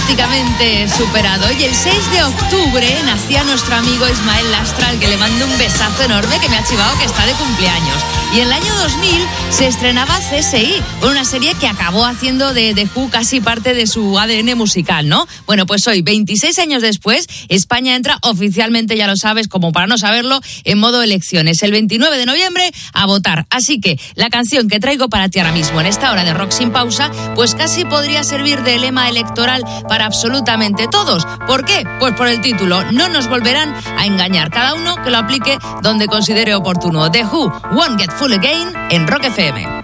prácticamente superado. Y el 6 de octubre nacía nuestro amigo Ismael Lastra, al que le mando un besazo enorme, que me ha chivado que está de cumpleaños. Y en el año 2000 se estrenaba CSI, una serie que acabó haciendo de The Who casi parte de su ADN musical, ¿no? Bueno, pues hoy, 26 años después, España entra oficialmente, ya lo sabes, como para no saberlo, en modo elecciones. El 29 de noviembre a votar. Así que la canción que traigo para ti ahora mismo en esta hora de Rock Sin Pausa, pues casi podría servir de lema electoral para absolutamente todos. ¿Por qué? Pues por el título. No nos volverán a engañar. Cada uno que lo aplique donde considere oportuno. The Who, Won't Get Fooled Again, en Rock FM.